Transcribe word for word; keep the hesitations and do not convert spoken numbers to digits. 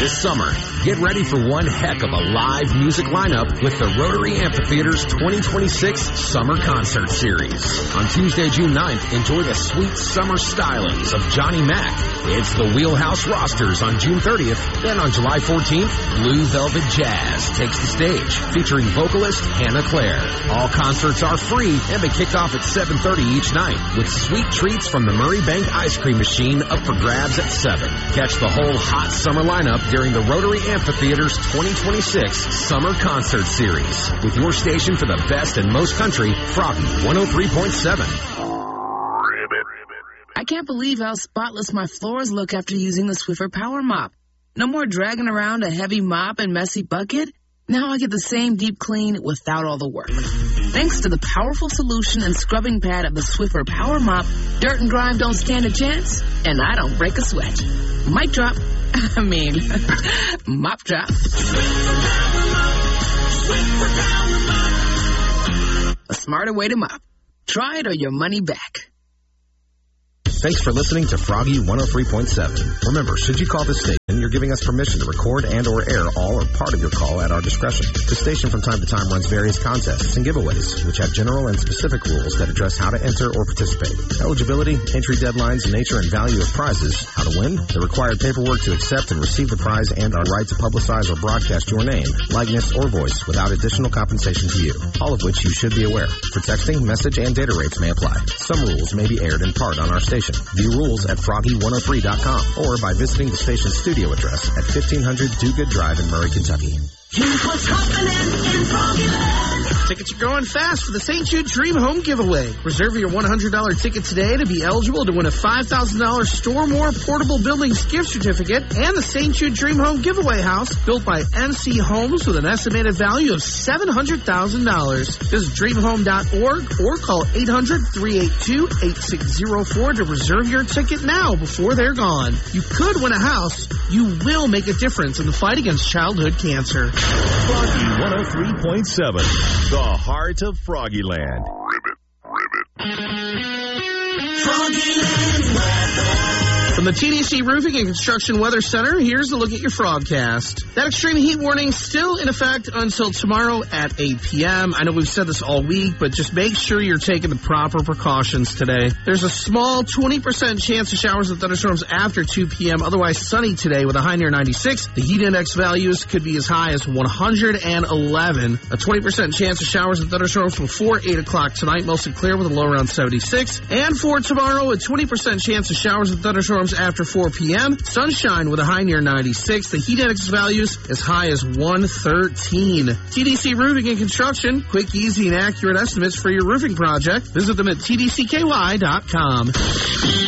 This summer, get ready for one heck of a live music lineup with the Rotary Amphitheater's twenty twenty-six Summer Concert Series. On Tuesday, June ninth, enjoy the sweet summer stylings of Johnny Mac. It's the Wheelhouse Rosters on June thirtieth. Then on July fourteenth, Blue Velvet Jazz takes the stage, featuring vocalist Hannah Claire. All concerts are free and they kick off at seven thirty each night, with sweet treats from the Murray Bank Ice Cream Machine up for grabs at seven. Catch the whole hot summer lineup during the Rotary Amphitheater's twenty twenty-six Summer Concert Series, with your station for the best and most country, Froggy one oh three point seven. I can't believe how spotless my floors look after using the Swiffer Power Mop. No more dragging around a heavy mop and messy bucket. Now I get the same deep clean without all the work. Thanks to the powerful solution and scrubbing pad of the Swiffer Power Mop, dirt and grime don't stand a chance, and I don't break a sweat. Mic drop. I mean, mop drop. A smarter way to mop. Try it or your money back. Thanks for listening to Froggy one oh three point seven. Remember, should you call this station, you're giving us permission to record and or air all or part of your call at our discretion. The station from time to time runs various contests and giveaways, which have general and specific rules that address how to enter or participate. Eligibility, entry deadlines, nature and value of prizes, how to win, the required paperwork to accept and receive the prize, and our right to publicize or broadcast your name, likeness, or voice without additional compensation to you, all of which you should be aware. For texting, message, and data rates may apply. Some rules may be aired in part on our station. View rules at froggy one oh three dot com or by visiting the station's studio address at fifteen hundred Do Good Drive in Murray, Kentucky. Here's what's happening in Froggyland. Tickets are going fast for the Saint Jude Dream Home Giveaway. Reserve your one hundred dollars ticket today to be eligible to win a five thousand dollars Stormore Portable Buildings gift certificate and the Saint Jude Dream Home Giveaway house built by M C Homes with an estimated value of seven hundred thousand dollars. Visit dream home dot org or call eight hundred, three eight two, eight six zero four to reserve your ticket now before they're gone. You could win a house. You will make a difference in the fight against childhood cancer. Froggy one oh three point seven, the heart of Froggyland. Ribbit, ribbit. Froggyland weather. From the T D C Roofing and Construction Weather Center, here's a look at your Frogcast. That extreme heat warning still in effect until tomorrow at eight p.m. I know we've said this all week, but just make sure you're taking the proper precautions today. There's a small twenty percent chance of showers and thunderstorms after two p.m., otherwise sunny today with a high near ninety-six. The heat index values could be as high as one hundred eleven. A twenty percent chance of showers and thunderstorms before eight o'clock tonight, mostly clear with a low around seventy-six. And for tomorrow, a twenty percent chance of showers and thunderstorms after four p.m. Sunshine with a high near ninety-six. The heat index values as high as one thirteen. T D C Roofing and Construction. Quick, easy, and accurate estimates for your roofing project. Visit them at T D C K Y dot com.